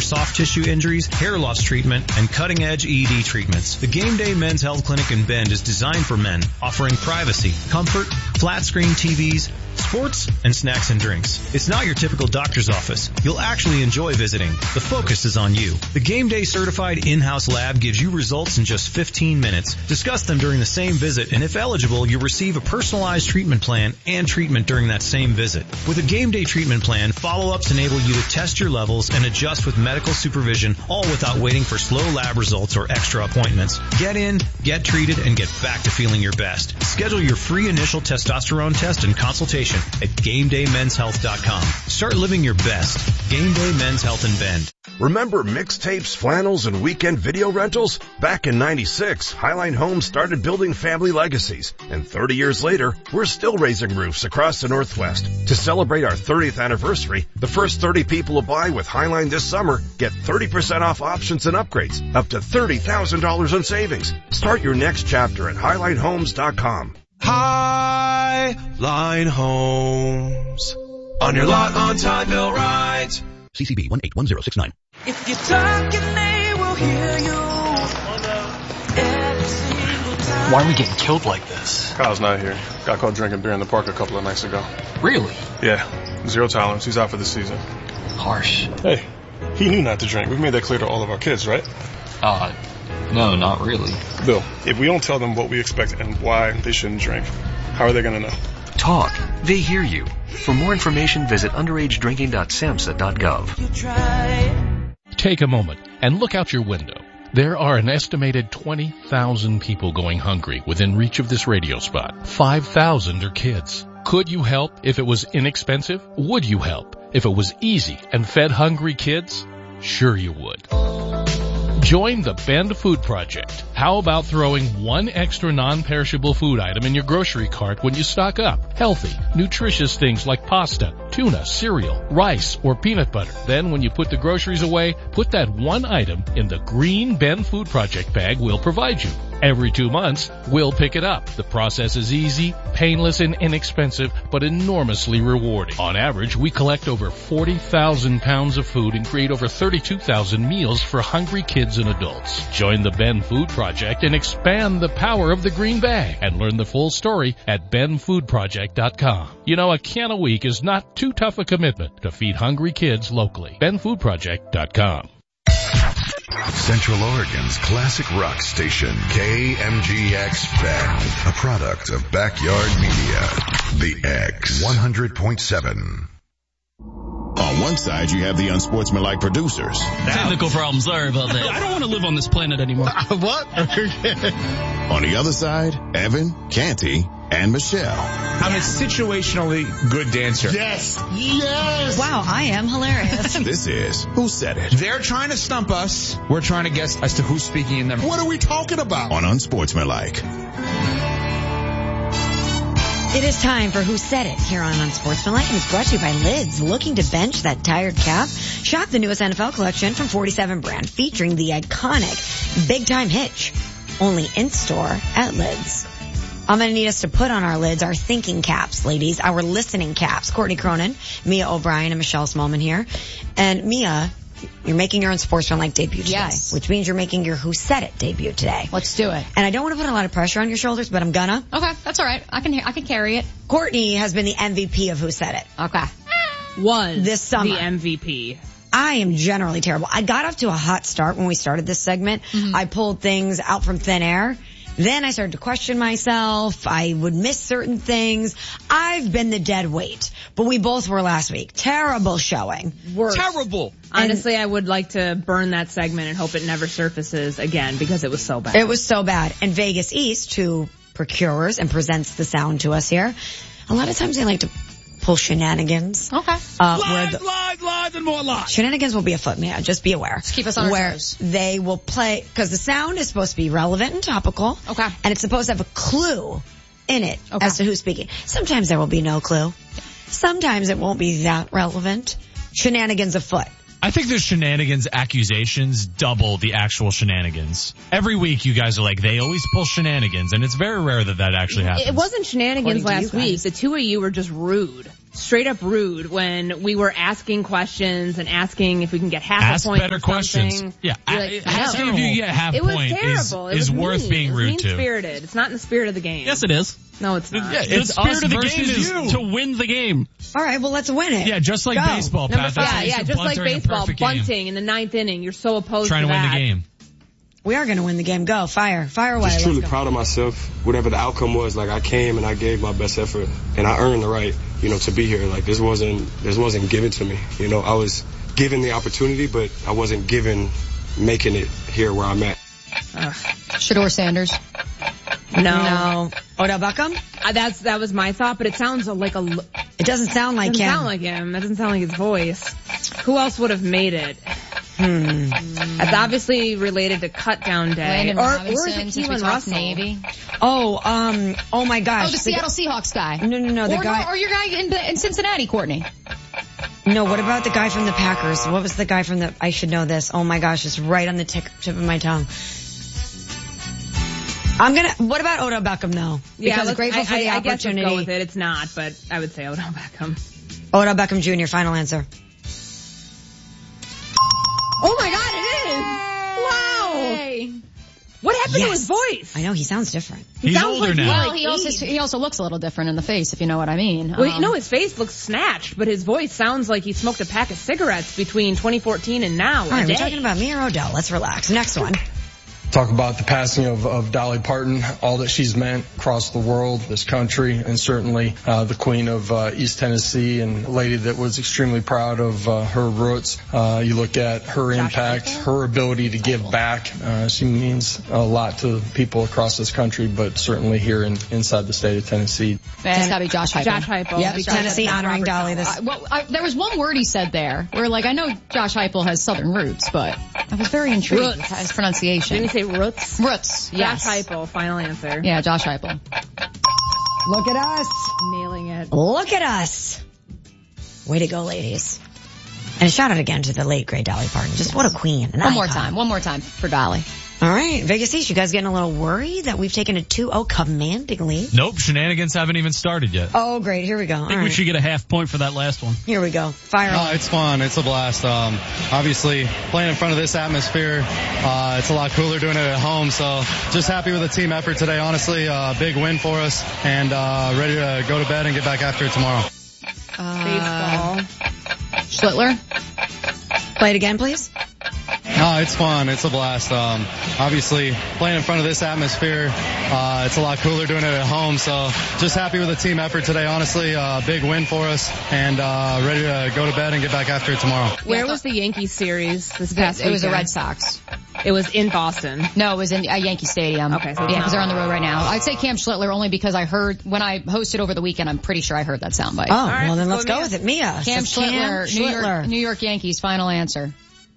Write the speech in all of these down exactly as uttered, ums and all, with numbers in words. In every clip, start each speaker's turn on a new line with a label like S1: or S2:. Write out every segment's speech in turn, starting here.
S1: for soft tissue injuries, hair loss treatment, and cutting-edge E D treatments. The Game Day Men's Health Clinic in Bend is designed for men, offering privacy, comfort, flat-screen T Vs, sports, and snacks and drinks. It's not your typical doctor's office. You'll actually enjoy visiting. The focus is on you. The Game Day certified in-house lab gives you results in just fifteen minutes. Discuss them during the same visit, and if eligible, you'll receive a personalized treatment plan and treatment during that same visit. With a Game Day treatment plan, follow-ups enable you to test your levels and adjust with medical supervision, all without waiting for slow lab results or extra appointments. Get in, get treated, and get back to feeling your best. Schedule your free initial testosterone test and consultation at game day men's health dot com. Start living your best. Game Day Men's Health in Bend.
S2: Remember mixtapes, flannels, and weekend video rentals? Back in ninety-six, Highline Homes started building family legacies. And thirty years later, we're still raising roofs across the Northwest. To celebrate our thirtieth anniversary, the first thirty people to buy with Highline this summer get thirty percent off options and upgrades, up to thirty thousand dollars in savings. Start your next chapter at highline homes dot com.
S3: Highline Homes. On your lot on Tideville Right.
S4: C C B one eight one zero six nine.
S5: If you're talking, they will hear you. Every single time.
S6: Why are we getting killed like this?
S7: Kyle's not here. Got caught drinking beer in the park a couple of nights ago.
S6: Really?
S7: Yeah. Zero tolerance. He's out for the season.
S6: Harsh.
S7: Hey, he knew not to drink. We've made that clear to all of our kids, right?
S6: Uh, no, not really.
S7: Bill, if we don't tell them what we expect and why they shouldn't drink, how are they going to know?
S8: Talk. They hear you. For more information, visit underage drinking dot samhsa dot gov.
S5: You try.
S9: Take a moment and look out your window. There are an estimated twenty thousand people going hungry within reach of this radio spot. five thousand are kids. Could you help if it was inexpensive? Would you help if it was easy and fed hungry kids? Sure you would. Join the Bend Food Project. How about throwing one extra non-perishable food item in your grocery cart when you stock up? Healthy, nutritious things like pasta, tuna, cereal, rice, or peanut butter. Then when you put the groceries away, put that one item in the green Bend Food Project bag we'll provide you. Every two months, we'll pick it up. The process is easy, painless, and inexpensive, but enormously rewarding. On average, we collect over forty thousand pounds of food and create over thirty-two thousand meals for hungry kids and adults. Join the Bend Food Project and expand the power of the green bag and learn the full story at ben food project dot com. You know, a can a week is not too tough a commitment to feed hungry kids locally. ben food project dot com.
S10: Central Oregon's classic rock station, K M G X Bend, a product of Backyard Media. The X one hundred point seven.
S11: On one side, you have the unsportsmanlike producers.
S12: Technical problem, sorry about that. I don't want to live on this planet anymore.
S11: Uh, what? On the other side, Evan, Canty, and Michelle.
S13: I'm a situationally good dancer.
S11: Yes. Yes.
S14: Wow, I am hilarious.
S11: This is Who Said It?
S13: They're trying to stump us. We're trying to guess as to who's speaking in them.
S11: What are we talking about? On Unsportsmanlike.
S14: It is time for Who Said It here on Unsportsmanlike, and it's brought to you by Lids. Looking to bench that tired calf? Shop the newest N F L collection from forty-seven brand, featuring the iconic Big Time Hitch. Only in-store at Lids. I'm going to need us to put on our lids our thinking caps, ladies, our listening caps. Courtney Cronin, Mia O'Brien, and Michelle Smallman here. And Mia, you're making your Unsportsmanlike debut today.
S15: Yes.
S14: Which means you're making your Who Said It debut today.
S15: Let's do it.
S14: And I don't want to put a lot of pressure on your shoulders, but I'm gonna.
S15: Okay, that's all right. I can I can carry it.
S14: Courtney has been the M V P of Who Said It.
S15: Okay. Was
S14: this summer.
S15: The M V P.
S14: I am generally terrible. I got off to a hot start when we started this segment. Mm-hmm. I pulled things out from thin air. Then I started to question myself. I would miss certain things. I've been the dead weight, but we both were last week. Terrible showing.
S15: Worst.
S13: Terrible.
S15: Honestly, and I would like to burn that segment and hope it never surfaces again because it was so bad.
S14: It was so bad. And Vegas East, who procures and presents the sound to us here, a lot of times they like to pull shenanigans.
S15: Okay.
S13: Uh, lies, the, lies, lies, and more lies.
S14: Shenanigans will be afoot, Mia. Just be aware.
S15: Just keep us on our
S14: where
S15: toes.
S14: They will play, because the sound is supposed to be relevant and topical.
S15: Okay.
S14: And it's supposed to have a clue in it okay. as to who's speaking. Sometimes there will be no clue. Sometimes it won't be that relevant. Shenanigans afoot.
S12: I think the shenanigans accusations double the actual shenanigans. Every week you guys are like, they always pull shenanigans, and it's very rare that that actually happens.
S15: It wasn't shenanigans last week. The two of you were just rude. straight up rude when we were asking questions and asking if we can get half
S12: Ask
S15: a point
S12: better
S15: for
S12: questions.
S15: something.
S12: Yeah,
S15: Like,
S12: asking
S15: no.
S12: if you get half
S15: It was
S12: point is,
S15: terrible. It
S12: is
S15: was
S12: worth
S15: mean.
S12: being
S15: It was
S12: rude to.
S15: mean-spirited. It's not in the spirit of the game.
S16: Yes, it is.
S15: No, it's not.
S16: Yeah,
S12: It's
S16: the spirit
S12: us
S16: of the
S12: versus
S16: game is
S12: you.
S16: to win the game.
S14: All right, well, let's win it.
S12: Yeah, just like
S14: Go.
S12: baseball,
S15: Number
S12: Pat. That's how
S15: five.
S12: you
S15: Yeah,
S12: should
S15: just
S12: bunt
S15: like
S12: during a
S15: baseball,
S12: perfect game.
S15: bunting in the ninth inning. You're so opposed
S12: Trying
S15: to
S12: to win
S15: that.
S12: the game.
S14: We are going to win the game. Go, fire, fire away.
S17: Just
S14: Let's
S17: truly
S14: go.
S17: proud of myself. Whatever the outcome was, like I came and I gave my best effort, and I earned the right, you know, to be here. Like this wasn't this wasn't given to me. You know, I was given the opportunity, but I wasn't given making it here where I'm at.
S18: Uh, Shador Sanders.
S15: No.
S14: No. Odell Beckham?
S15: Uh, that's that was my thought, but it sounds like a.
S14: It doesn't sound like
S15: doesn't
S14: him.
S15: sound like him. That doesn't sound like his voice. Who else would have made it?
S14: Hmm.
S15: It's obviously related to Cut Down Day.
S18: Landon
S15: or,
S18: Robinson,
S15: or is it
S18: since we
S15: Keelan
S18: talked
S15: Russell?
S18: Navy.
S14: Oh, um, oh my gosh.
S18: Oh, the Seattle Seahawks guy.
S14: No, no, no, the
S18: or,
S14: guy.
S18: Or your guy in, in Cincinnati, Courtney.
S14: No, what about the guy from the Packers? What was the guy from the, I should know this. Oh my gosh, it's right on the tip, tip of my tongue. I'm gonna, what about Odell Beckham though?
S15: Yeah,
S14: Because
S15: let's-
S14: grateful
S15: I,
S14: for the
S15: I, I guess let's
S14: opportunity.
S15: go with it. It's not, but I would say Odell Beckham.
S14: Odell Beckham Junior, final answer.
S15: Oh my God, it is! Wow! What happened
S14: Yes.
S15: to his voice?
S14: I know, he sounds different.
S15: He
S12: He's
S15: sounds
S12: older
S15: like
S12: now.
S15: he's
S18: Well,
S15: like
S18: he also
S15: eight.
S18: he also looks a little different in the face, if you know what I mean.
S15: Well,
S18: Um,
S15: no, his face looks snatched, but his voice sounds like he smoked a pack of cigarettes between twenty fourteen and now.
S14: All right,
S15: a
S14: we're
S15: day.
S14: talking about me or Odell. Let's relax. Next one.
S19: Talk about the passing of, of Dolly Parton, all that she's meant across the world, this country, and certainly uh, the queen of uh, East Tennessee and a lady that was extremely proud of uh, her roots. Uh, you look at her impact, her ability to give back. Uh, she means a lot to people across this country, but certainly here in, inside the state of Tennessee.
S18: It's gotta be Josh Heupel.
S15: Josh Heupel.
S14: Yep,
S15: Josh
S14: Tennessee
S15: Heupel.
S14: honoring
S15: Robert
S14: Dolly this.
S18: Uh, well, I, there was one word he said there where, like, I know Josh Heupel has southern roots, but I was very intrigued
S15: Roots.
S18: with his pronunciation.
S15: Didn't he say roots?
S18: Roots, yes.
S15: Josh Heupel, final answer.
S18: Yeah, Josh Heupel.
S14: Look at us.
S15: Nailing it.
S14: Look at us. Way to go, ladies. And a shout out again to the late great Dolly Parton. Just what a queen. An
S18: One more
S14: icon.
S18: time. One more time for Dolly.
S14: All right, Vegas East, you guys getting a little worried that we've taken a two oh commanding lead?
S12: Nope, shenanigans haven't even started yet.
S14: Oh, great. Here we go.
S16: I
S14: All
S16: think we
S14: right.
S16: should get a half point for that last one.
S14: Here we go. Fire.
S20: Oh, it's fun. It's a blast. Um, obviously, playing in front of this atmosphere, uh, it's a lot cooler doing it at home. So just happy with the team effort today. Honestly, a uh, big win for us, and uh, ready to go to bed and get back after it tomorrow.
S15: Baseball.
S18: Schlittler.
S14: Play it again, please.
S20: No, it's fun. It's a blast. Um, obviously, playing in front of this atmosphere, uh, it's a lot cooler doing it at home. So just happy with the team effort today. Honestly, a uh, big win for us, and uh, ready to go to bed and get back after it tomorrow.
S15: Where was the Yankees series this past
S18: It was the
S15: weekend?
S18: Red Sox.
S15: It was in Boston.
S18: No, it was in uh, Yankee Stadium.
S15: Okay, so it's
S18: yeah,
S15: not-
S18: because they're on the road right now. I'd say Cam Schlittler only because I heard, when I hosted over the weekend, I'm pretty sure I heard that soundbite.
S14: Oh,
S15: right,
S14: well then
S15: let's
S14: let's
S15: go
S14: go
S15: with
S14: with it. Mia.
S18: Cam
S14: Says Cam
S18: Schlittler, New York,
S14: Schlittler.
S18: New York Yankees, final answer.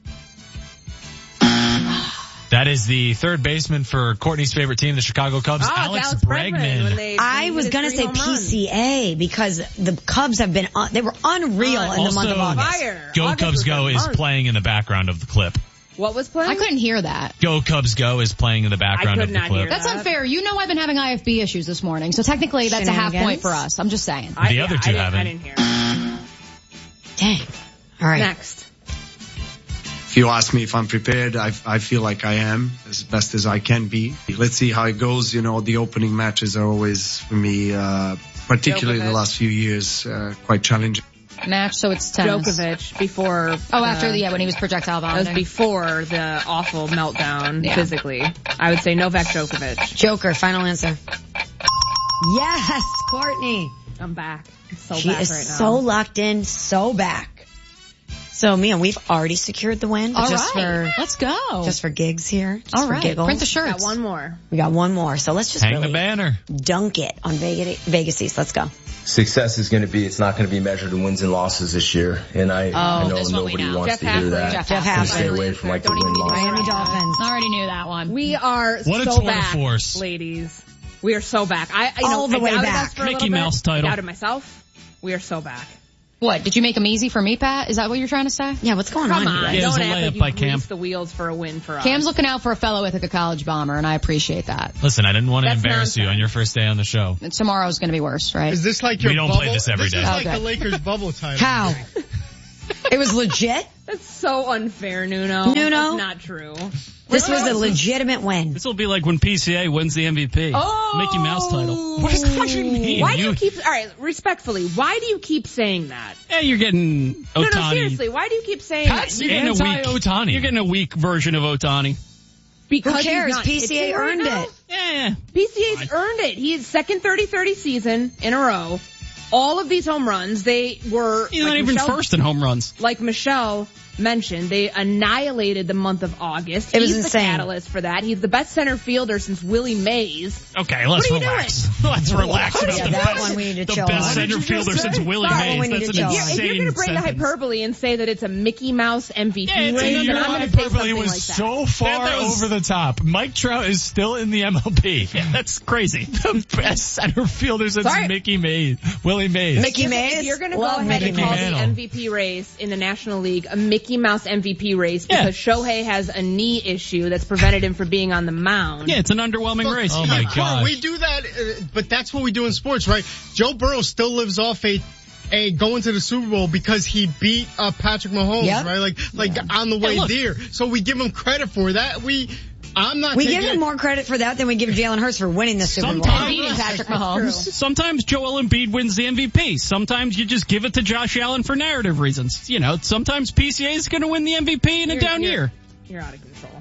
S12: That is the third baseman for Courtney's favorite team, the Chicago Cubs,
S15: Oh,
S12: Alex,
S15: Alex Bregman.
S12: Bregman.
S15: When they,
S14: I
S15: when
S14: was
S15: he
S14: gonna
S15: hit
S14: say
S15: his three home
S14: P C A because the Cubs have been, un- they were unreal
S15: Uh,
S14: in the month of
S12: also,
S14: August.
S15: Fire.
S12: Go
S15: August
S12: Cubs
S15: was
S12: Go
S15: a
S12: is
S15: month.
S12: playing in the background of the clip.
S15: What was playing?
S18: I couldn't hear that.
S12: Go Cubs Go is playing in the background
S15: I
S12: of
S15: could
S12: the
S15: not
S12: clip.
S15: hear
S18: That's
S15: that.
S18: unfair. You know I've been having I F B issues this morning, so technically that's a half point
S14: Shenanigans?
S18: for us. I'm just saying.
S15: I,
S12: The
S15: yeah,
S12: other
S15: I
S12: two
S15: didn't-
S12: haven't.
S15: I didn't hear.
S14: Dang. All right.
S15: Next.
S21: If you ask me if I'm prepared, I, I feel like I am as best as I can be. Let's see how it goes. You know, the opening matches are always, for me, uh, particularly in the
S15: Djokovic.
S21: last few years, uh, quite challenging.
S18: Match, so it's tennis.
S15: Djokovic before.
S18: Oh, after
S15: uh,
S18: the, yeah, when he was projectile
S15: That was
S18: vomiting.
S15: before the awful meltdown
S18: Yeah.
S15: physically. I would say Novak Djokovic.
S14: Joker, final answer. Yes, Courtney.
S15: I'm back. I'm so
S14: She
S15: back
S14: is
S15: right now.
S14: so locked in, so back. So, Mia, we've already secured the win.
S18: All
S14: just
S18: right,
S14: for,
S18: let's go.
S14: just for gigs here. Just
S18: All
S14: for
S18: right,
S14: giggles.
S18: print the
S15: Got
S18: shirts.
S15: one more.
S14: We got one more. So let's just
S12: Hang
S14: really
S12: the banner.
S14: dunk it on Vegas, Vegas East. Let's go.
S22: Success is going to be, it's not going to be measured in wins and losses this year. And I, I know
S18: this one we
S22: nobody
S18: know.
S22: wants
S15: Jeff
S22: to hear
S15: Haffley.
S22: that.
S18: Jeff
S14: Jeff
S22: So stay
S14: Haffley.
S22: away from like the
S15: Don't even
S22: win
S15: need to
S22: loss.
S14: Miami Dolphins.
S18: I already knew that one.
S15: We are
S12: What a
S15: so
S12: tour de
S15: back,
S12: force.
S15: ladies. We are so back. I, you
S14: All
S15: know,
S14: the
S15: I
S14: way
S15: doubted
S14: back.
S15: us for a
S16: Mickey
S15: little bit.
S16: Mouse title.
S15: I doubted myself. We are so back.
S18: What, did you make them easy for me, Pat? Is that what you're trying to say?
S14: Yeah, what's going
S15: Come
S14: on
S15: on,
S14: here?
S16: Yeah, it was
S15: don't
S16: a
S15: act
S16: layup
S15: like you
S16: by Cam.
S15: greased the wheels for a win for us.
S18: Cam's looking out for a fellow Ithaca College bomber, and I appreciate that.
S12: Listen, I didn't want to
S15: That's
S12: embarrass you
S15: nonsense.
S12: on your first day on the show.
S18: And tomorrow's going to be worse, right?
S1: Is this like your
S12: We don't
S1: bubble?
S12: play this every
S1: this
S12: day.
S1: is like
S18: Okay.
S1: the Lakers bubble title.
S14: How? It was legit?
S15: That's so unfair, Nuno.
S14: Nuno?
S15: That's not true.
S14: This was a legitimate win.
S16: This will be like when P C A wins the M V P.
S15: Oh!
S16: Mickey Mouse title. What does that even mean?
S15: Why do you keep, alright, respectfully, why do you keep saying that?
S16: Yeah, you're getting Otani.
S15: No, no, seriously, why do you keep saying
S16: Pat's
S15: that?
S16: you're getting a weak
S12: Ohtani.
S16: You're getting a weak version of Otani.
S15: Because
S14: Who
S15: he's
S14: cares?
S15: not
S14: P C A
S15: pitching right
S14: earned
S15: now?
S14: it.
S16: Yeah, yeah.
S15: P C A's earned it. He's second thirty thirty season in a row. All of these home runs, they were...
S16: He's
S15: like
S16: not even
S15: Michelle-
S16: first in home runs.
S15: Like Michelle mentioned, they annihilated the month of August.
S14: It was
S15: He's
S14: insane.
S15: the catalyst for that. He's the best center fielder since Willie Mays.
S16: Okay, let's
S15: What are you
S16: relax. Let's relax.
S15: What are
S16: about
S15: you
S16: the
S14: that
S16: best,
S14: one we need to
S16: the
S14: chill
S16: best
S14: on.
S16: center
S15: What did you
S16: fielder
S15: just
S16: since
S15: say?
S16: Willie
S15: Sorry.
S16: Mays.
S14: we need
S16: That's
S14: to
S16: an
S14: chill on.
S15: If
S16: insane
S15: you're going to bring
S16: sentence.
S15: the hyperbole and say that it's a Mickey Mouse M V P
S16: Yeah, it's
S15: race,
S16: a-
S15: then
S16: your
S15: I'm going to say
S12: hyperbole
S15: something
S12: was
S15: like that.
S12: so far
S16: That was-
S12: over the top. Mike Trout is still in the M L B.
S16: Yeah, that's crazy.
S12: The best center fielder since
S15: Sorry.
S12: Mickey Mays, Willie Mays.
S14: Mickey Mays?
S15: If you're going to go
S14: Love
S15: ahead
S14: Mickey
S15: and call
S14: Mays.
S15: the
S12: Mantle.
S15: M V P race in the National League a Mickey Mouse M V P race
S16: Yeah.
S15: because Shohei has a knee issue that's prevented him from being on the mound.
S16: Yeah, it's an underwhelming race.
S12: Oh my
S1: Court,
S12: gosh.
S1: we do that, uh, but that's what we do in sports, right? Joe Burrow still lives off a a going to the Super Bowl because he beat uh, Patrick Mahomes,
S14: Yep.
S1: right? Like like on the way
S16: look.
S1: there. So we give him credit for that. We I'm not
S14: We
S1: taking
S14: give him more credit for that than we give Jalen Hurts for winning the Super Bowl.
S16: Sometimes-
S18: Beating Patrick Mahomes.
S16: Sometimes Joel Embiid wins the M V P. Sometimes you just give it to Josh Allen for narrative reasons. You know, sometimes P C A is going to win the M V P in a
S15: You're-
S16: down
S15: you're-
S16: year.
S15: You're out of control.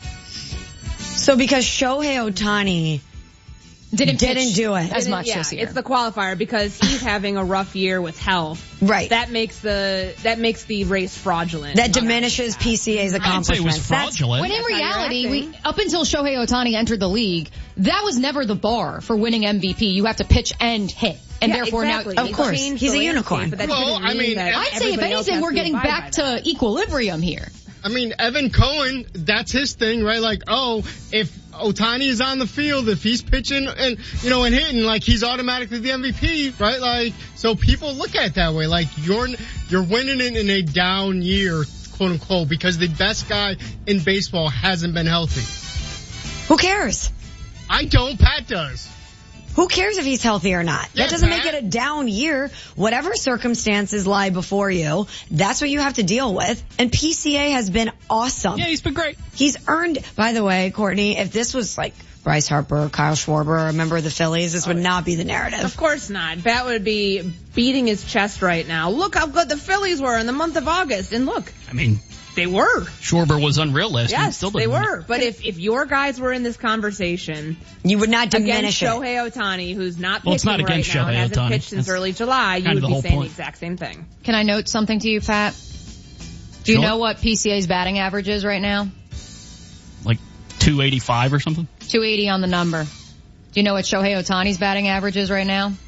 S14: So because Shohei Ohtani
S18: Didn't,
S14: didn't
S18: pitch
S14: do it.
S18: as
S15: Didn't-
S18: much
S15: yeah,
S18: this year.
S15: it's the qualifier because he's having a rough year with health.
S14: Right.
S15: That makes the that makes the race fraudulent.
S14: That diminishes P C A's
S16: I didn't say it was
S14: accomplishments. That's-
S16: fraudulent.
S18: When in
S15: That's how you're
S18: reality, we,
S15: acting.
S18: up until Shohei Ohtani entered the league, that was never the bar for winning M V P. You have to pitch and hit. And
S15: Yeah,
S18: therefore
S15: exactly.
S18: now,
S14: Of
S15: It
S14: course.
S15: changed
S14: He's
S15: the
S14: a unicorn.
S15: landscape, but that
S1: Well,
S15: didn't
S1: I mean,
S15: that
S18: I'd say if
S15: everybody else
S18: anything,
S15: has
S18: we're
S15: to
S18: getting
S15: abide
S18: back
S15: by that.
S18: to equilibrium here.
S1: I mean, Evan Cohen, that's his thing, right? Like, oh, if Ohtani is on the field, if he's pitching and, you know, and hitting, like, he's automatically the M V P, right? Like, so people look at it that way. Like, you're, you're winning it in a down year, quote unquote, because the best guy in baseball hasn't been healthy.
S14: Who cares?
S1: I don't, Pat does.
S14: Who cares if he's healthy or not?
S1: Yeah,
S14: That doesn't
S1: Pat.
S14: make it a down year. Whatever circumstances lie before you, that's what you have to deal with. And P C A has been awesome.
S16: Yeah, he's been great.
S14: He's earned, by the way, Courtney, if this was like Bryce Harper, Kyle Schwarber, a member of the Phillies, this would not be the narrative.
S15: Of course not. Bat would be beating his chest right now. Look how good the Phillies were in the month of August. And look,
S16: I mean,
S15: they were.
S16: Schwarber was unreal last year.
S15: Yes,
S16: Still
S15: they
S16: didn't win
S15: were. But if, if your guys were in this conversation
S14: You would not
S15: against
S14: diminish it.
S15: Shohei Ohtani, who's not
S16: Well, it's
S15: pitching
S16: not
S15: right
S16: against
S15: now,
S16: Shohei
S15: and hasn't
S16: Ohtani.
S15: pitched since
S16: That's
S15: early July, you
S16: kind
S15: would
S16: of the
S15: be
S16: whole
S15: saying
S16: point.
S15: the exact same thing.
S18: Can I note something to you, Pat? Do you
S16: Sure.
S18: know what P C A's batting average is right now?
S16: like two eighty-five or something.
S18: two eighty on the number. Do you know what Shohei Ohtani's batting average is right now?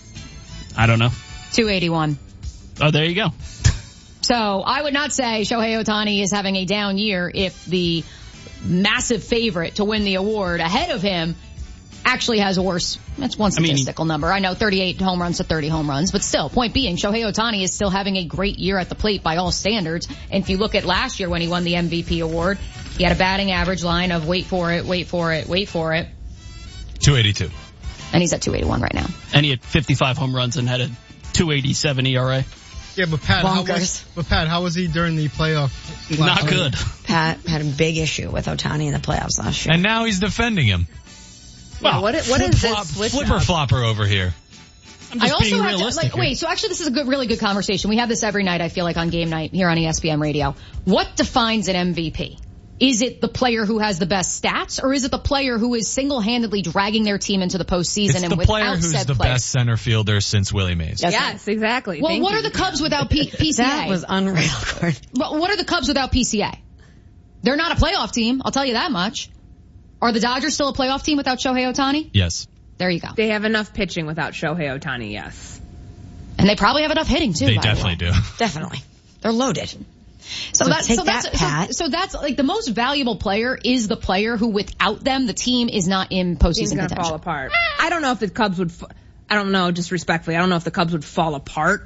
S16: I don't know.
S18: two eighty-one.
S16: Oh, there you go.
S18: So I would not say Shohei Ohtani is having a down year if the massive favorite to win the award ahead of him actually has a worse, that's one
S16: I mean,
S18: statistical number. I know thirty-eight home runs to thirty home runs, but still, point being, Shohei Ohtani is still having a great year at the plate by all standards. And if you look at last year when he won the M V P award, he had a batting average line of wait for it, wait for it, wait for it.
S12: two eighty-two.
S18: And he's at two eighty-one right now.
S16: And he had fifty-five home runs and had a two eighty-seven E R A.
S1: Yeah, but Pat, how
S14: Bonkers.
S1: was, but Pat, how was he during the playoff?
S16: Not good.
S14: Pat had a big issue with Ohtani in the playoffs last year.
S12: And now he's defending him.
S15: Yeah,
S12: Well,
S15: what, what is
S12: flip-flop-
S15: this switch
S12: flipper
S15: up?
S12: flopper over here.
S16: I'm
S18: I
S16: just
S18: also
S16: being
S18: have to,
S16: realistic
S18: like,
S16: here.
S18: wait, so actually this is a good, really good conversation. We have this every night, I feel like, on game night here on E S P N Radio. What defines an M V P? Is it the player who has the best stats, or is it the player who is single-handedly dragging their team into the postseason
S12: It's
S18: and
S12: the
S18: without
S12: player who's
S18: said
S12: the
S18: player?
S12: best center fielder since Willie Mays.
S18: Yes,
S15: Yes, exactly.
S18: Well,
S15: Thank
S18: what
S15: you.
S18: are the Cubs without P- PCA?
S14: That was unreal, Courtney.
S18: But what are the Cubs without P C A? They're not a playoff team, I'll tell you that much. Are the Dodgers still a playoff team without Shohei Ohtani?
S12: Yes.
S18: There you go.
S15: They have enough pitching without Shohei Ohtani, yes.
S18: And they probably have enough hitting too.
S12: They
S18: by the
S12: definitely
S18: way.
S12: do.
S14: Definitely. They're loaded.
S18: So,
S14: So
S18: that's
S14: take
S18: so that's
S14: that, Pat.
S18: So, so that's like the most valuable player is the player who without them the team is not in
S15: Team's
S18: postseason
S15: gonna
S18: contention.
S15: fall apart. I don't know if the Cubs would, f- I don't know, just respectfully, I don't know if the Cubs would fall apart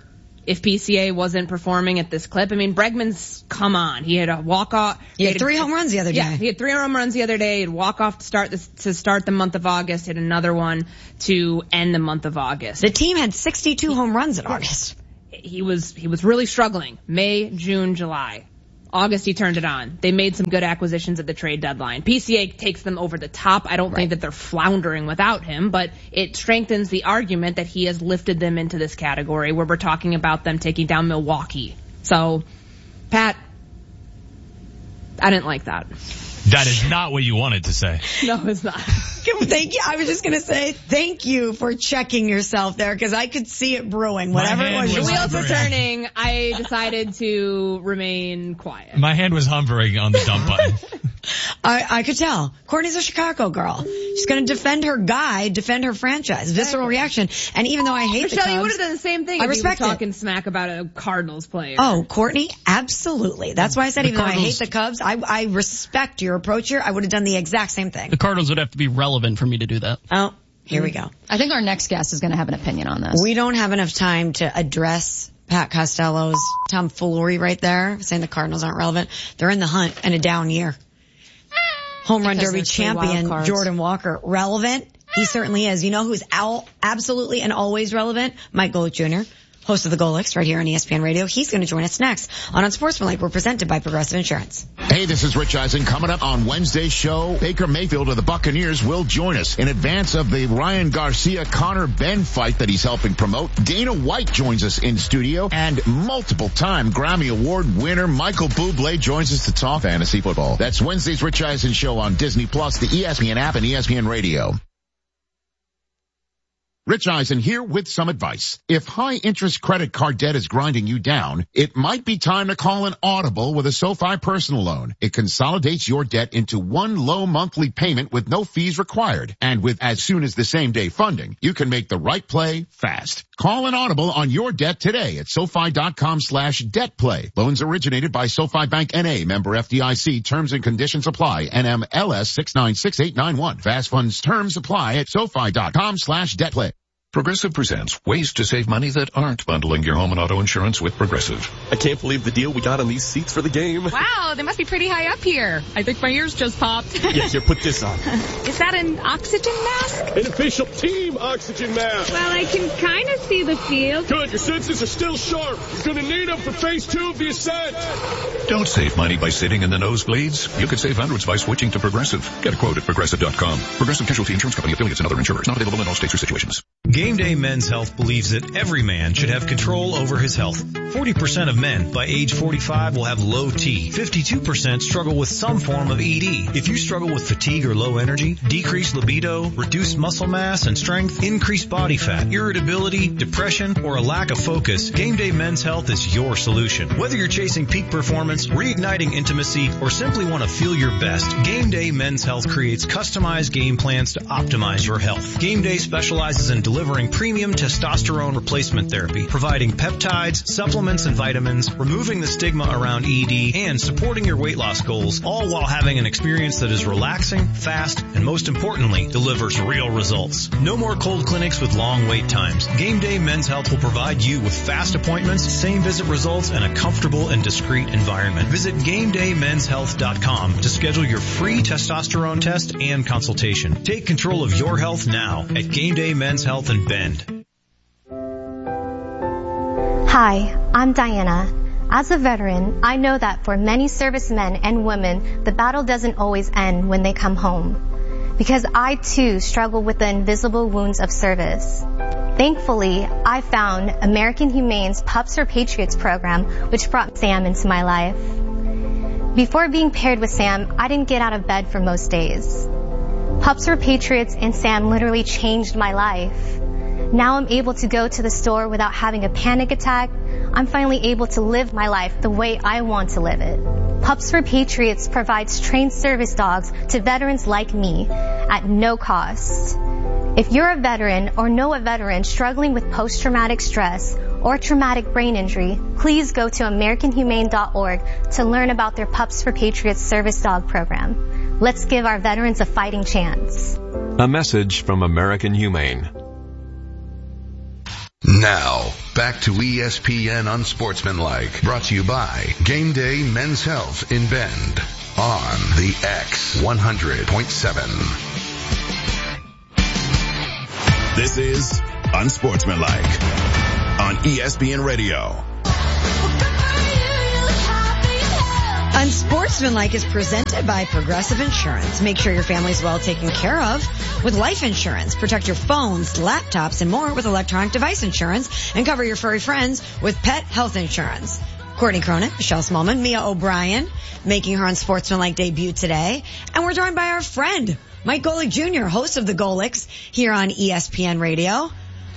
S15: if P C A wasn't performing at this clip. I mean, Bregman's, come on. He had a walk-off.
S14: He had three home runs the other day.
S15: Yeah, he had three home runs the other day. He had walk-off to start this, to start the month of August. He had another one to end the month of August.
S14: The team had sixty-two home runs in August.
S15: He was, he was really struggling. May, June, July. August, he turned it on. They made some good acquisitions at the trade deadline. P C A takes them over the top. I don't right. think that they're floundering without him, but it strengthens the argument that he has lifted them into this category where we're talking about them taking down Milwaukee. So, Pat, I didn't like that.
S12: That is not what you wanted to say.
S15: No, it's not.
S14: Thank you. I was just going to say thank you for checking yourself there because I could see it brewing. Whatever it was.
S15: The wheels were turning. I decided to remain quiet.
S12: My hand was hovering on the dump button.
S14: I, I could tell. Courtney's a Chicago girl. She's going to defend her guy, defend her franchise. Visceral reaction. And even though I hate
S15: Michelle,
S14: the Cubs,
S15: you would have done the same thing
S14: I
S15: if
S14: respect
S15: you were talking
S14: it.
S15: smack about a Cardinals player.
S14: Oh, Courtney, absolutely. That's why I said
S16: The
S14: even
S16: Cardinals,
S14: though I hate the Cubs, I, I respect your approach here. I would have done the exact same thing.
S16: The Cardinals would have to be relevant for me to do that.
S14: Oh, here we go.
S18: I think our next guest is going to have an opinion on this.
S14: We don't have enough time to address Pat Costello's tomfoolery right there, saying the Cardinals aren't relevant. They're in the hunt and a down year. Home run
S18: Because
S14: derby champion Jordan Walker, relevant? He certainly is. You know who's al- absolutely and always relevant? Mike Golick Junior, host of the Golics right here on E S P N Radio. He's going to join us next on Unsportsmanlike. We're presented by Progressive Insurance.
S11: Hey, this is Rich Eisen. Coming up on Wednesday's show, Baker Mayfield of the Buccaneers will join us in advance of the Ryan Garcia-Connor Ben fight that he's helping promote. Dana White joins us in studio, and multiple-time Grammy Award winner Michael Bublé joins us to talk fantasy football. That's Wednesday's Rich Eisen show on Disney Plus, the E S P N app, and E S P N Radio. Rich Eisen here with some advice. If high-interest credit card debt is grinding you down, it might be time to call an Audible with a SoFi personal loan. It consolidates your debt into one low monthly payment with no fees required. And with as soon as the same day funding, you can make the right play fast. Call an Audible on your debt today at SoFi.com slash debt play. Loans originated by SoFi Bank N A, member F D I C. Terms and conditions apply. N M L S six nine six eight nine one. Fast funds terms apply at SoFi.com slash debt play.
S9: Progressive presents ways to save money that aren't bundling your home and auto insurance with Progressive.
S2: I can't believe the deal we got on these seats for the game.
S3: Wow, they must be pretty high up here. I think my ears just popped.
S2: Yeah, here, put this on.
S3: Is that an oxygen mask?
S2: An official team oxygen mask.
S3: Well, I can kind of see the field.
S2: Good, your senses are still sharp. You're going to need them for phase two of the ascent.
S9: Don't save money by sitting in the nosebleeds. You could save hundreds by switching to Progressive. Get a quote at Progressive dot com. Progressive Casualty Insurance Company, affiliates, and other insurers. Not available in all states or situations.
S23: Game Day Men's Health believes that every man should have control over his health. forty percent of men by age forty-five will have low T. fifty-two percent struggle with some form of E D. If you struggle with fatigue or low energy, decreased libido, reduced muscle mass and strength, increased body fat, irritability, depression, or a lack of focus, Game Day Men's Health is your solution. Whether you're chasing peak performance, reigniting intimacy, or simply want to feel your best, Game Day Men's Health creates customized game plans to optimize your health. Game Day specializes in delivering premium testosterone replacement therapy, providing peptides, supplements, and vitamins, removing the stigma around E D, and supporting your weight loss goals, all while having an experience that is relaxing, fast, and most importantly, delivers real results. No more cold clinics with long wait times. Game Day Men's Health will provide you with fast appointments, same visit results, and a comfortable and discreet environment. Visit game day men's health dot com to schedule your free testosterone test and consultation. Take control of your health now at Game Day Men's Health in Bend.
S24: Hi, I'm Diana. As a veteran, I know that for many servicemen and women, the battle doesn't always end when they come home. Because I too struggle with the invisible wounds of service. Thankfully, I found American Humane's Pups for Patriots program, which brought Sam into my life. Before being paired with Sam, I didn't get out of bed for most days. Pups for Patriots and Sam literally changed my life. Now I'm able to go to the store without having a panic attack. I'm finally able to live my life the way I want to live it. Pups for Patriots provides trained service dogs to veterans like me at no cost. If you're a veteran or know a veteran struggling with post-traumatic stress or traumatic brain injury, please go to american humane dot org to learn about their Pups for Patriots service dog program. Let's give our veterans a fighting chance.
S25: A message from American Humane.
S10: Now, Back to E S P N Unsportsmanlike. Brought to you by Game Day Men's Health in Bend. On the X one hundred point seven.
S4: This is Unsportsmanlike on E S P N Radio.
S14: Unsportsmanlike is presented by Progressive Insurance. Make sure your family's well taken care of with life insurance. Protect your phones, laptops, and more with electronic device insurance. And cover your furry friends with pet health insurance. Courtney Cronin, Michelle Smallman, Mia O'Brien, making her Unsportsmanlike debut today. And we're joined by our friend, Mike Golic Junior, host of the Golics here on E S P N Radio.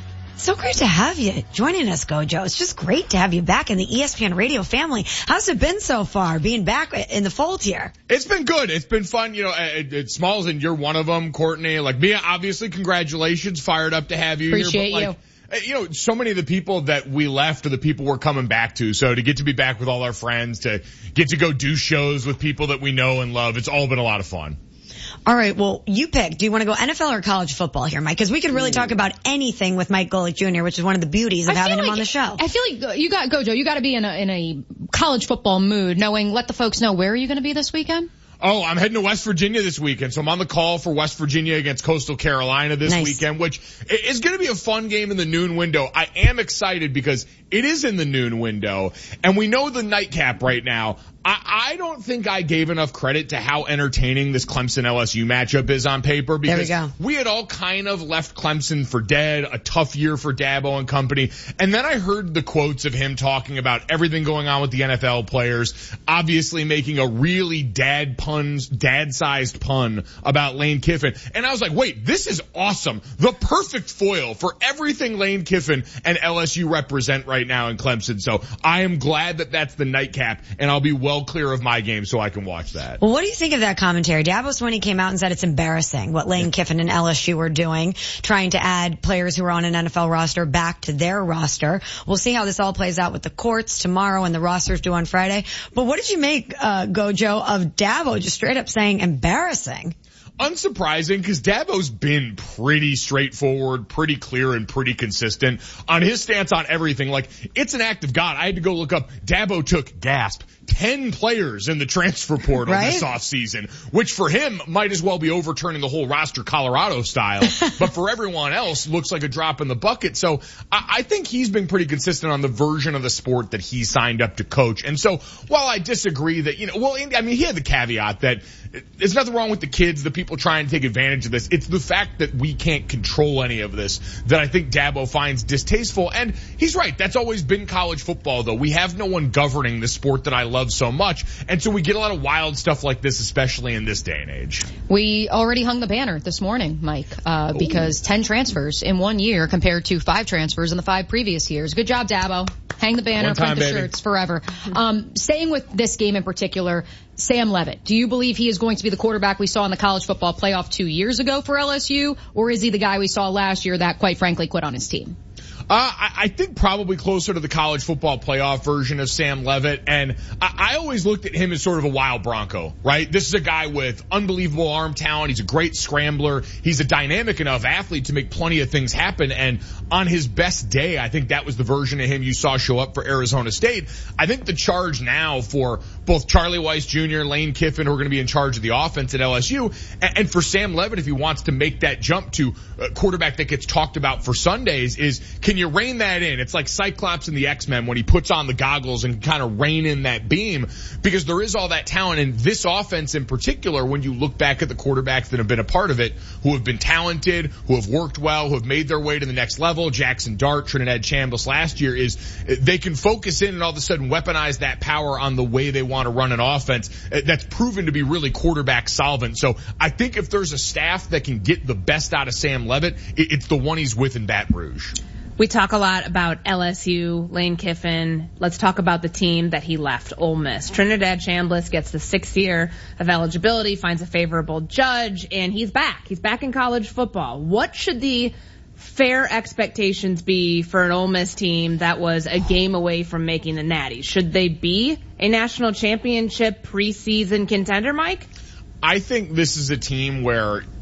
S14: So great to have you joining us, Gojo. It's just great to have you back in the E S P N Radio family. How's it been so far, being back in the fold here?
S6: It's been good. It's been fun. You know, it, it, Smalls, and you're one of them, Courtney. Like, Mia, obviously, congratulations. Fired up to have you
S18: Appreciate
S6: here. But, like,
S18: you.
S6: You know, so many of the people that we left are the people we're coming back to. So to get to be back with all our friends, to get to go do shows with people that we know and love, it's all been a lot of fun.
S14: All right, well, you pick. Do you want to go N F L or college football here, Mike? Because we could really
S18: Ooh.
S14: talk about anything with Mike Golic Junior, which is one of the beauties of
S18: I
S14: having
S18: feel
S14: him
S18: like,
S14: on the show.
S18: I feel like you got, Gojo, you got to be in a, in a college football mood, knowing, let the folks know, where are you going to be this weekend?
S6: Oh, I'm heading to West Virginia this weekend, so I'm on the call for West Virginia against Coastal Carolina this
S14: nice.
S6: weekend, which is going to be a fun game in the noon window. I am excited because it is in the noon window, and we know the nightcap right now. I, I don't think I gave enough credit to how entertaining this Clemson-L S U matchup is on paper, because
S14: there we go.
S6: we had all kind of left Clemson for dead, a tough year for Dabo and company, and then I heard the quotes of him talking about everything going on with the N F L players, obviously making a really dad puns, dad-sized pun about Lane Kiffin, and I was like, wait, this is awesome. The perfect foil for everything Lane Kiffin and L S U represent right now in Clemson, so I am glad that that's the nightcap, and I'll be well clear of my game so I can watch that.
S14: Well, what do you think of that commentary? Dabo Swinney came out and said it's embarrassing what Lane Kiffin and L S U are doing, trying to add players who are on an N F L roster back to their roster. We'll see how this all plays out with the courts tomorrow and the rosters due on Friday. But what did you make, uh, Gojo, of Dabo just straight up saying embarrassing?
S6: Unsurprising, because Dabo's been pretty straightforward, pretty clear, and pretty consistent on his stance on everything. Like, it's an act of God. I had to go look up. Dabo took, gasp, ten players in the transfer portal
S14: right?
S6: this offseason, which for him might as well be overturning the whole roster Colorado style. But for everyone else, looks like a drop in the bucket. So I, I think he's been pretty consistent on the version of the sport that he signed up to coach. And so while I disagree that, you know, well, I mean, he had the caveat that there's nothing wrong with the kids, the people trying to take advantage of this. It's the fact that we can't control any of this that I think Dabo finds distasteful. And he's right. That's always been college football, though. We have no one governing the sport that I love so much. And so we get a lot of wild stuff like this, especially in this day and age.
S18: We already hung the banner this morning, Mike, uh, because ten transfers in one year compared to five transfers in the five previous years. Good job, Dabo. Hang the banner,
S6: time,
S18: print the
S6: baby.
S18: shirts forever. Um, staying with this game in particular, Sam Levitt, do you believe he is going to be the quarterback we saw in the college football playoff two years ago for L S U, or is he the guy we saw last year that, quite frankly, quit on his team?
S6: Uh, I, I think probably closer to the college football playoff version of Sam Levitt. And I, I always looked at him as sort of a wild Bronco, right? This is a guy with unbelievable arm talent. He's a great scrambler. He's a dynamic enough athlete to make plenty of things happen. And on his best day, I think that was the version of him you saw show up for Arizona State. I think the charge now for both Charlie Weiss Junior, Lane Kiffin, who are going to be in charge of the offense at L S U, and, and for Sam Levitt, if he wants to make that jump to a quarterback that gets talked about for Sundays, is can you rein that in? It's like Cyclops in the X-Men when he puts on the goggles and kind of rein in that beam, because there is all that talent. And this offense in particular, when you look back at the quarterbacks that have been a part of it, who have been talented, who have worked well, who have made their way to the next level, Jackson Dart, Trinidad Chambliss last year, is they can focus in and all of a sudden weaponize that power on the way they want to run an offense that's proven to be really quarterback solvent. So I think if there's a staff that can get the best out of Sam Levitt, it's the one he's with in Baton Rouge.
S15: We talk a lot about L S U, Lane Kiffin. Let's talk about the team that he left, Ole Miss. Trinidad Chambliss gets the sixth year of eligibility, finds a favorable judge, and he's back. He's back in college football. What should the fair expectations be for an Ole Miss team that was a game away from making the Natty? Should they be a national championship preseason contender, Mike?
S6: I think this is a team where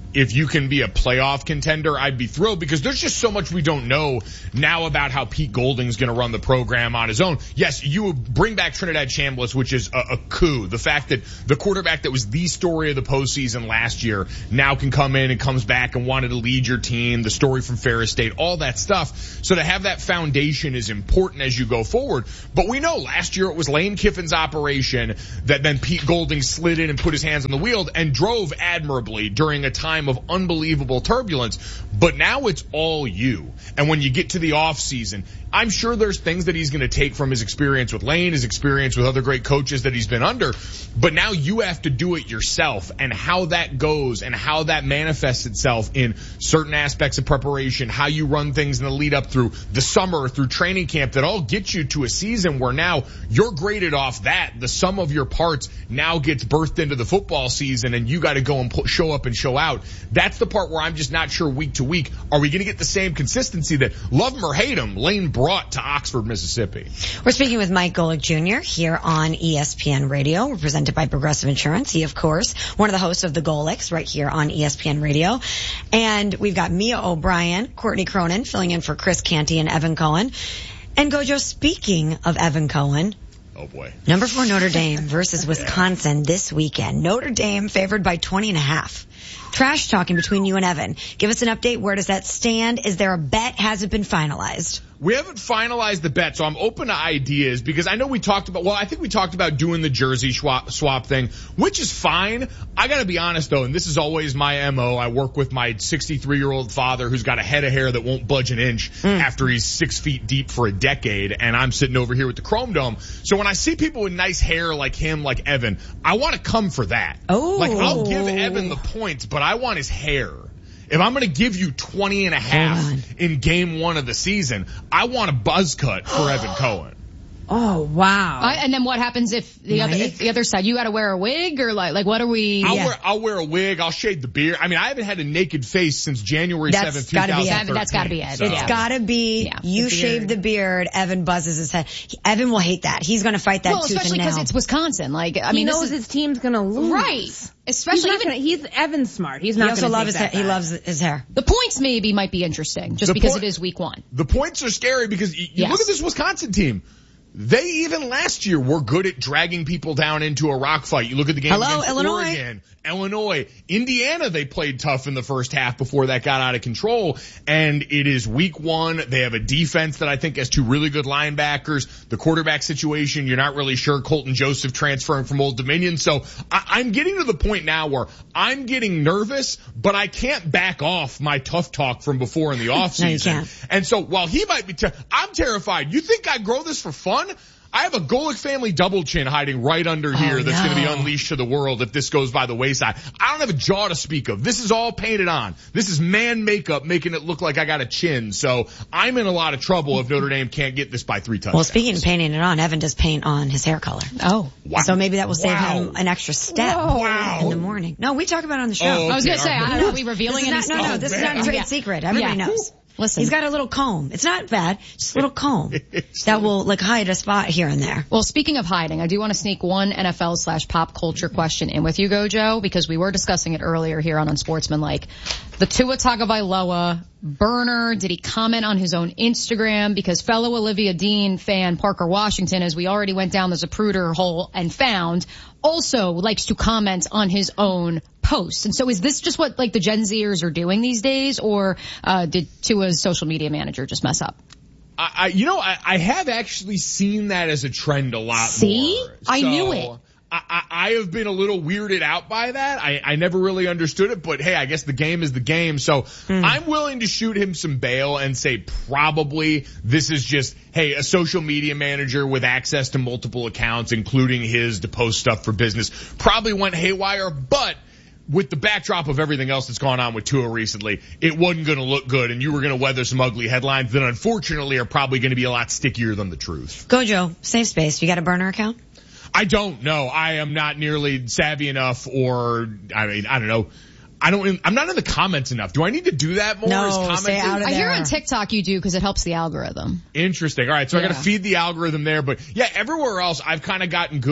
S6: if you can be a playoff contender, I'd be thrilled because there's just so much we don't know now about how Pete Golding's going to run the program on his own. Yes, you bring back Trinidad Chambliss, which is a, a coup. The fact that the quarterback that was the story of the postseason last year now can come in and comes back and wanted to lead your team, the story from Ferris State, all that stuff. So to have that foundation is important as you go forward. But we know last year it was Lane Kiffin's operation that then Pete Golding slid in and put his hands on the wheel and drove admirably during a time of unbelievable turbulence. But now it's all you. And when you get to the off season, I'm sure there's things that he's going to take from his experience with Lane, his experience with other great coaches that he's been under. But now you have to do it yourself, and how that goes and how that manifests itself in certain aspects of preparation, how you run things in the lead up through the summer, through training camp, that all get you to a season where now you're graded off that. The sum of your parts now gets birthed into the football season, and you got to go and put, show up and show out. That's the part where I'm just not sure week to week. Are we going to get the same consistency that, love him or hate him, Lane brought to Oxford, Mississippi?
S14: We're speaking with Mike Golic Junior here on E S P N Radio. We're presented by Progressive Insurance. He, of course, one of the hosts of the Golics right here on E S P N Radio. And we've got Mia O'Brien, Courtney Cronin filling in for Chris Canty and Evan Cohen. And Gojo, speaking of Evan Cohen,
S6: oh boy,
S14: number four Notre Dame versus Wisconsin this weekend. Notre Dame favored by twenty and a half. Trash talking between you and Evan. Give us an update. Where does that stand? Is there a bet? Has it been finalized?
S6: We haven't finalized the bet, so I'm open to ideas because I know we talked about, well, I think we talked about doing the jersey swap, swap thing, which is fine. I gotta be honest though, and this is always my M O. I work with my sixty-three year old father who's got a head of hair that won't budge an inch mm. after he's six feet deep for a decade, and I'm sitting over here with the Chrome Dome. So when I see people with nice hair like him, like Evan, I want to come for that.
S14: Oh.
S6: Like, I'll give Evan the points, but I want his hair. If I'm going to give you twenty and a half in game one of the season, I want a buzz cut for Evan Cohen.
S15: Oh, wow.
S18: Uh, and then what happens if the
S14: Mike?
S18: other if the other side, you got to wear a wig or like, like what are we?
S6: I'll,
S18: yeah.
S6: wear, I'll wear a wig. I'll shave the beard. I mean, I haven't had a naked face since January seventh,
S14: gotta
S6: twenty
S14: be
S6: thirteen.
S14: it.
S18: That's got to be it.
S6: So.
S14: It's
S18: Yeah.
S14: gotta be,
S18: Yeah.
S14: you
S15: The
S14: shave the beard, Evan buzzes his head. He, Evan will hate that. He's gonna fight that
S18: Well,
S14: tooth and
S18: especially
S14: nail.
S18: because it's Wisconsin. Like, I
S15: he
S18: mean,
S15: knows
S18: this is,
S15: his team's gonna lose.
S18: right. Especially
S15: he's,
S18: even
S15: gonna, he's Evan's smart. He's
S14: He
S15: not
S14: also
S15: gonna
S14: loves
S15: take
S14: his,
S15: that
S14: he
S15: back.
S14: loves his hair.
S18: the points maybe might be interesting just
S6: The
S18: because
S6: point-
S18: it is week one.
S6: The points are scary because you
S18: Yes.
S6: look at this Wisconsin team. They even last year were good at dragging people down into a rock fight. You look at the game
S14: Hello,
S6: against
S14: Illinois.
S6: Oregon, Illinois, Indiana. They played tough in the first half before that got out of control. And it is week one. They have a defense that I think has two really good linebackers. The quarterback situation, you're not really sure. Colton Joseph transferring from Old Dominion. So I, I'm getting to the point now where I'm getting nervous, but I can't back off my tough talk from before in the offseason.
S14: No, you can't.
S6: And so while he might be, ter- I'm terrified. You think I grow this for fun? I have a Golic family double chin hiding right under here
S14: Oh,
S6: that's
S14: no.
S6: going to be unleashed to the world if this goes by the wayside. I don't have a jaw to speak of. This is all painted on. This is man makeup making it look like I got a chin. So I'm in a lot of trouble if Notre Dame can't get this by three touchdowns.
S14: Well, speaking of painting it on, Evan does paint on his hair color.
S18: Oh.
S6: Wow.
S14: So maybe that will save
S6: Wow.
S14: him an extra step
S6: Wow.
S14: in the morning. No, we talk about it on the show.
S6: Oh,
S18: I was gonna
S6: okay,
S18: say,
S6: all right.
S18: I don't know, are we revealing
S14: This is
S18: any
S14: not, no, no,
S6: Oh,
S14: this
S6: man.
S14: is not a trade
S18: Yeah.
S14: secret. Everybody
S18: Yeah.
S14: knows.
S18: Listen.
S14: He's got a little comb. It's not bad. Just a little comb that will like hide a spot here and there.
S18: Well, speaking of hiding, I do want to sneak one N F L slash pop culture question in with you, Gojo, because we were discussing it earlier here on Unsportsmanlike. The Tua Tagovailoa burner, did he comment on his own Instagram? Because fellow Olivia Dean fan Parker Washington, as we already went down the Zapruder hole and found, also likes to comment on his own posts. And so is this just what like the Gen Zers are doing these days, or uh did Tua's social media manager just mess up?
S6: I, I you know, I, I have actually seen that as a trend a lot
S18: See?
S6: more.
S18: I
S6: So,
S18: knew it.
S6: I, I, I have been a little weirded out by that. I, I never really understood it, but hey, I guess the game is the game. So
S14: Mm.
S6: I'm willing to shoot him some bail and say probably this is just, hey, a social media manager with access to multiple accounts, including his to post stuff for business, probably went haywire, but with the backdrop of everything else that's gone on with Tua recently, it wasn't going to look good, and you were going to weather some ugly headlines that unfortunately are probably going to be a lot stickier than the truth.
S14: Gojo, save space. You got a burner account?
S6: I don't know. I am not nearly savvy enough, or I mean, I don't know. I don't. I'm not in the comments enough. Do I need to do that more?
S14: No,
S6: Is commenting?
S14: stay out of
S18: I hear
S14: there.
S18: on TikTok you do because it helps the algorithm.
S6: Interesting. All right, so I got
S18: Yeah.
S6: to feed the algorithm there, but yeah, everywhere else I've kind of gotten good at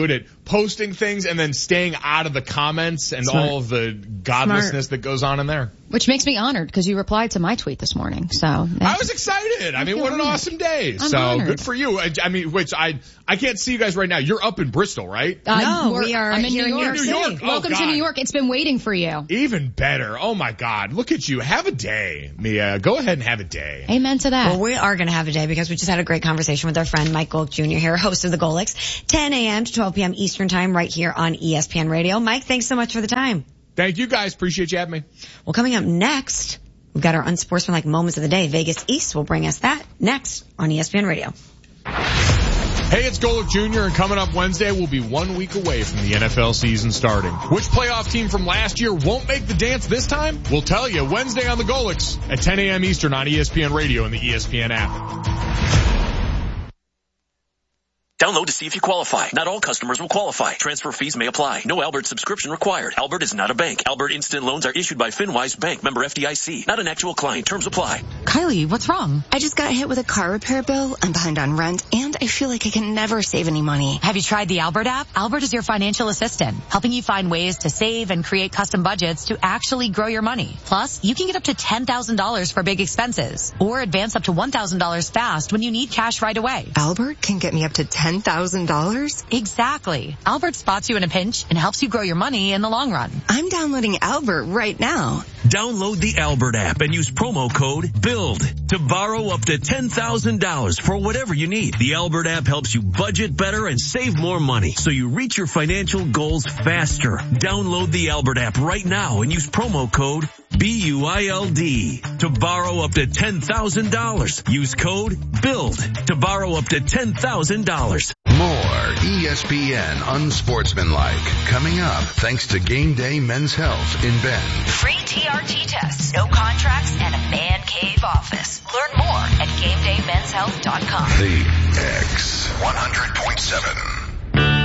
S6: posting things and then staying out of the comments and
S18: Smart.
S6: all of the godlessness that goes on in there.
S18: Which makes me honored because you replied to my tweet this morning. So
S6: I was excited. I,
S18: I
S6: mean,
S18: feel
S6: what an
S18: honored.
S6: awesome day.
S18: I'm
S6: so
S18: honored.
S6: good for you. I, I mean, which I I can't see you guys right now. You're up in Bristol, right?
S18: Uh,
S14: No,
S18: we're-
S14: we are
S18: I'm in
S14: here
S18: New
S14: in
S18: York.
S14: New
S6: York City. Oh,
S18: Welcome to
S6: God.
S18: New York. It's been waiting for you.
S6: Even better. Oh my God. Look at you. Have a day, Mia. Go ahead and have a day.
S18: Amen to that.
S14: Well, we are going to have a day because we just had a great conversation with our friend Mike Golk Junior here, host of the Golix, ten a.m. to twelve p.m. Eastern time right here on E S P N Radio. Mike, thanks so much for the time.
S6: Thank you guys. Appreciate you having me.
S14: Well, coming up next, we've got our unsportsmanlike moments of the day. Vegas East will bring us that next on E S P N Radio.
S6: Hey, it's Golick Junior and coming up Wednesday, we'll be one week away from the N F L season starting. Which playoff team from last year won't make the dance this time? We'll tell you Wednesday on the Golics at ten a.m. Eastern on E S P N Radio and the E S P N app.
S5: Download to see if you qualify. Not all customers will qualify. Transfer fees may apply. No Albert subscription required. Albert is not a bank. Albert Instant Loans are issued by FinWise Bank, member F D I C. Not an actual client. Terms apply.
S7: Kylie, what's wrong? I just got hit with a car repair bill. I'm behind on rent, and I feel like I can never save any money.
S8: Have you tried the Albert app? Albert is your financial assistant, helping you find ways to save and create custom budgets to actually grow your money. Plus, you can get up to ten thousand dollars for big expenses, or advance up to one thousand dollars fast when you need cash right away.
S7: Albert can get me up to ten thousand dollars?
S8: Exactly. Albert spots you in a pinch and helps you grow your money in the long run.
S7: I'm downloading Albert right now.
S5: Download the Albert app and use promo code BUILD to borrow up to ten thousand dollars for whatever you need. The Albert app helps you budget better and save more money so you reach your financial goals faster. Download the Albert app right now and use promo code B U I L D to borrow up to ten thousand dollars. Use code BUILD to borrow up to ten thousand dollars.
S10: More E S P N Unsportsmanlike coming up thanks to Game Day Men's Health in Bend.
S8: Free T R T tests, no contracts, and a man cave office. Learn more at game day men's health dot com.
S10: The X one hundred point seven.